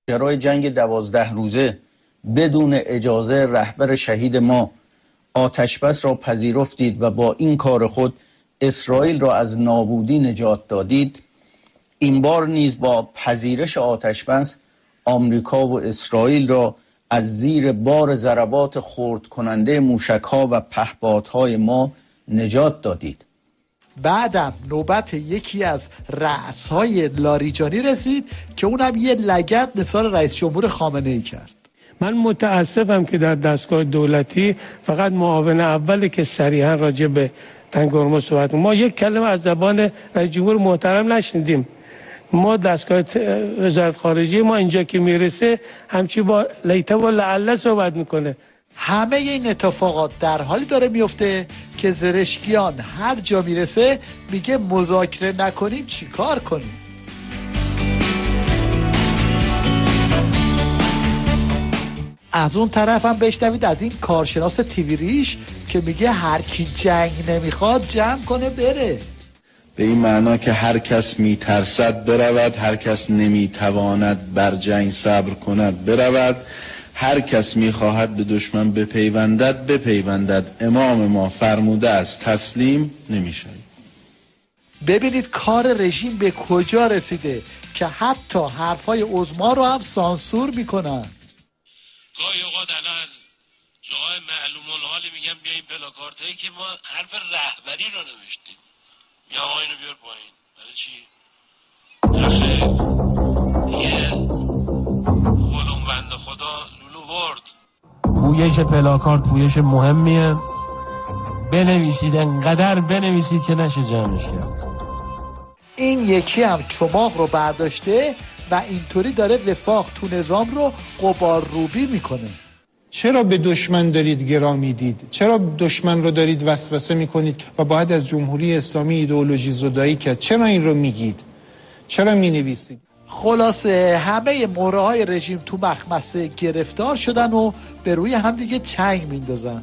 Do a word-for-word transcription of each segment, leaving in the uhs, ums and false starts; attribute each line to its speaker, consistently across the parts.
Speaker 1: ماجرای جنگ دوازده روزه بدون اجازه رهبر شهید ما آتشبس را پذیرفتید و با این کار خود اسرائیل را از نابودی نجات دادید، این بار نیز با پذیرش آتشبس آمریکا و اسرائیل را از زیر بار ضربات خرد کننده موشک‌ها و پهپادهای ما نجات دادید.
Speaker 2: بعدم نوبت یکی از رأس‌های لاریجانی رسید که اونم یه لگد نثار رئیس جمهور خامنه‌ای کرد.
Speaker 3: من متاسفم که در دستگاه دولتی فقط معاون اولی که صریحا راجع به تنگ هرمز صحبت کنه. ما یک کلمه از زبان رئیس جمهور محترم نشنیدیم. ما دستگاه وزارت خارجه ما اینجا که میرسه همچی با لیته و لعله صحبت میکنه.
Speaker 2: همه این اتفاقات در حالی داره میفته که زرشکیان هر جا میرسه میگه مذاکره نکنیم چی کار کنیم. از اون طرف هم بشنوید از این کارشناس تیوی ریش که میگه هر کی جنگ نمیخواد جمع کنه بره.
Speaker 4: به این معنا که هر کس میترسد برود، هر کس نمیتواند بر جنگ صبر کند برود، هر کس میخواهد به دشمن بپیوندد بپیوندد. امام ما فرموده است تسلیم نمیشه.
Speaker 2: ببینید کار رژیم به کجا رسیده که حتی حرفای عظما رو هم سانسور میکنن.
Speaker 5: گاهی اوقات الان از جاهای معلوم الحالی میگم بیاییم بلاکارتایی که ما حرف رهبری رو نوشتیم، یا آقا اینو بیار پایین. برای چی؟ نخیر دیگه خودم بنده خدا لولو برد.
Speaker 6: پویش پلاکارت پویش مهمیه، بنویسید انقدر بنویسید که نشه جمعش کرد.
Speaker 2: این یکی هم چماق رو برداشته و اینطوری داره وفاق تو نظام رو غبار روبی میکنه.
Speaker 7: چرا به دشمن دارید گرا میدید؟ چرا دشمن رو دارید وسوسه میکنید و باید از جمهوری اسلامی ایدئولوژی زدایی کرد؟ چرا این رو میگید؟ چرا مینویسید؟
Speaker 2: خلاصه همه مهره‌های رژیم تو مخمسه گرفتار شدن و به روی هم دیگه چنگ میندازن.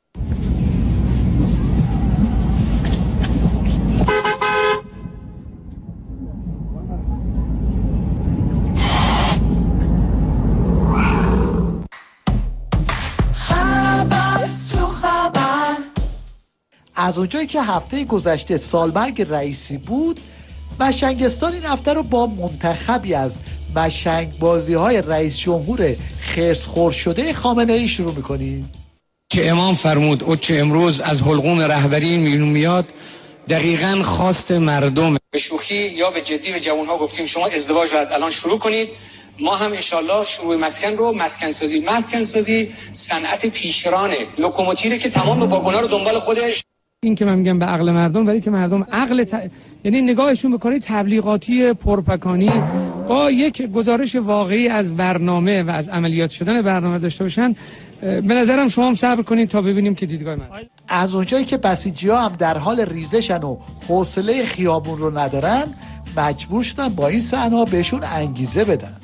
Speaker 2: از اونجایی که هفته گذشته سالمرگ رئیسی بود، مشنگستان این هفته رو با منتخبی از مشنگ بازی های رئیس جمهور خرس خور شده خامنه ای شروع میکنیم.
Speaker 8: که امام فرمود او چه امروز از حلقوم رهبری میلون میاد دقیقاً خواست مردم.
Speaker 9: به شوخی یا به جدی به جوانها گفتیم شما ازدواج رو از الان شروع کنید. ما هم انشالله شروع مسکن رو مسکن سازی مسکن سازی صنعت پیشرانه لوکوموتیوی که تمام واگن‌ها رو دنبال خودش.
Speaker 3: این که من میگم به عقل مردم، ولی که مردم عقل ت... یعنی نگاهشون به کارهای تبلیغاتی پرپکانی با یک گزارش واقعی از برنامه و از عملیات شدن برنامه داشته باشن، به نظرم شما هم صبر کنید تا ببینیم که دیدگاه من.
Speaker 2: از اونجایی که بسیجی‌ها هم در حال ریزشن و حوصله خیابون رو ندارن، مجبور شدن با این صحنه‌ها بهشون انگیزه بدن.